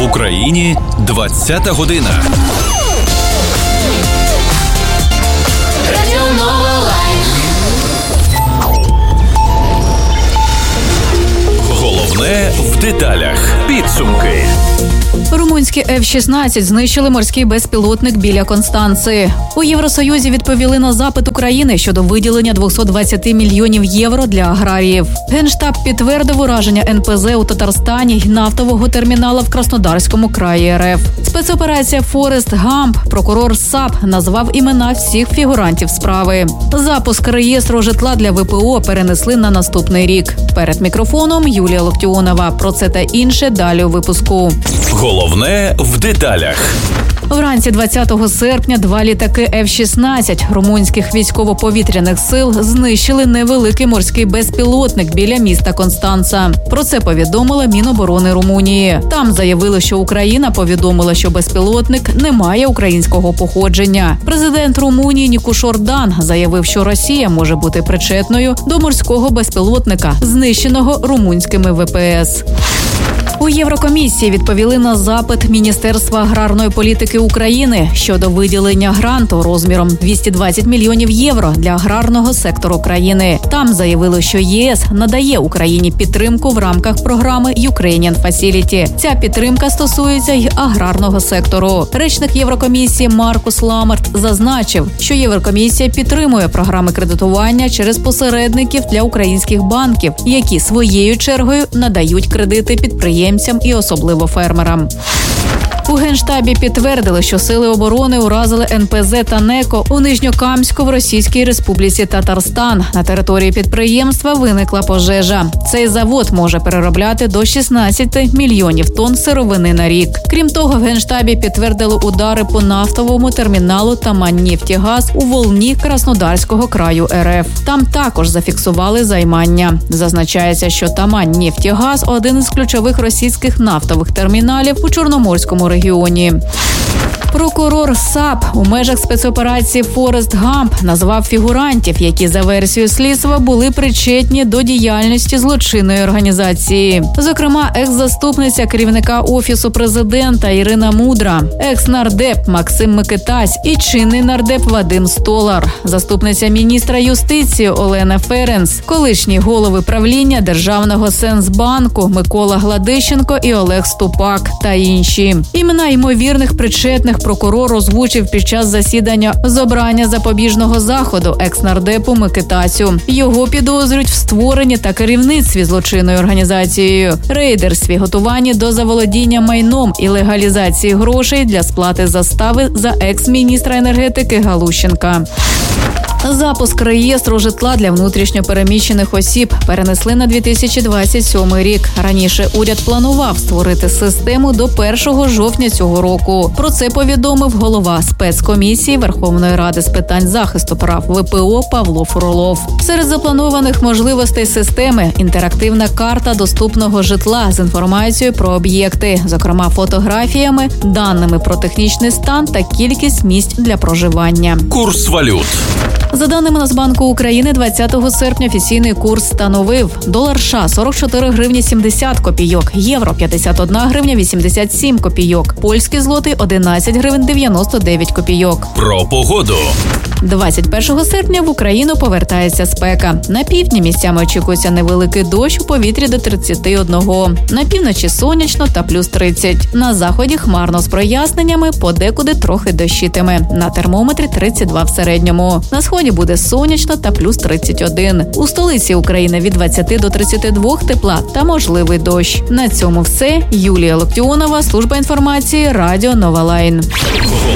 Україні 20-та година. Головне в деталях. Підсумки. Румунські F-16 знищили морський безпілотник біля Констанци. У Євросоюзі відповіли на запит України щодо виділення 220 мільйонів євро для аграріїв. Генштаб підтвердив ураження НПЗ у Татарстані й нафтового термінала в Краснодарському краї РФ. Спецоперація «Форест Гамп». Прокурор САП назвав імена всіх фігурантів справи. Запуск реєстру житла для ВПО перенесли на наступний рік. Перед мікрофоном Юлія Локтіонова. Про це та інше далі у випуску. Головне в деталях. Вранці 20 серпня 2 літаки F-16 румунських військово-повітряних сил знищили невеликий морський безпілотник біля міста Констанца. Про це повідомила Міноборони Румунії. Там заявили, що Україна повідомила, що безпілотник не має українського походження. Президент Румунії Нікуш Ордан заявив, що Росія може бути причетною до морського безпілотника, знищеного румунськими ВПС. У Єврокомісії відповіли на запит Міністерства аграрної політики України щодо виділення гранту розміром 220 мільйонів євро для аграрного сектору країни. Там заявили, що ЄС надає Україні підтримку в рамках програми Ukrainian Facility. Ця підтримка стосується й аграрного сектору. Речник Єврокомісії Маркус Ламерт зазначив, що Єврокомісія підтримує програми кредитування через посередників для українських банків, які своєю чергою надають кредити підприємцям і особливо фермерам. У Генштабі підтвердили, що сили оборони уразили НПЗ та НЕКО у Нижньокамську в Російській Республіці Татарстан. На території підприємства виникла пожежа. Цей завод може переробляти до 16 мільйонів тонн сировини на рік. Крім того, в Генштабі підтвердили удари по нафтовому терміналу «Тамань-Нефтегаз» у Волні Краснодарського краю РФ. Там також зафіксували займання. Зазначається, що «Тамань-Нефтегаз» – один із ключових російських нафтових терміналів у Чорноморському регіоні. Прокурор САП у межах спецоперації «Форест Гамп» назвав фігурантів, які за версією слідства були причетні до діяльності злочинної організації. Зокрема, екс-заступниця керівника Офісу президента Ірина Мудра, екс-нардеп Максим Микитась і чинний нардеп Вадим Столар, заступниця міністра юстиції Олена Ференц, колишні голови правління Державного Сенсбанку Микола Гладищенко і Олег Ступак та інші. Імена ймовірних причетних прокурор озвучив під час засідання з обрання запобіжного заходу екс-нардепу Микитасю. Його підозрюють в створенні та керівництві злочинною організацією, рейдерстві, готуванні до заволодіння майном і легалізації грошей для сплати застави за екс-міністра енергетики Галущенка. Запуск реєстру житла для внутрішньопереміщених осіб перенесли на 2027 рік. Раніше уряд планував створити систему до 1 жовтня цього року. Про це повідомив голова спецкомісії Верховної Ради з питань захисту прав ВПО Павло Фролов. Серед запланованих можливостей системи – інтерактивна карта доступного житла з інформацією про об'єкти, зокрема фотографіями, даними про технічний стан та кількість місць для проживання. Курс валют. За даними Нацбанку України, 20 серпня офіційний курс становив: долар США – 44 гривні 70 копійок, євро – 51 гривня 87 копійок, польський злотий – 11 гривень 99 копійок. Про погоду. 21 серпня в Україну повертається спека. На півдні місцями очікується невеликий дощ, у повітрі до 31. На півночі сонячно та плюс 30. На заході хмарно з проясненнями, подекуди трохи дощитиме. На термометрі 32 в середньому. На сході буде сонячно та плюс 31. У столиці України від 20 до 32 тепла та можливий дощ. На цьому все. Юлія Локтіонова, служба інформації, Радіо Нова Лайн.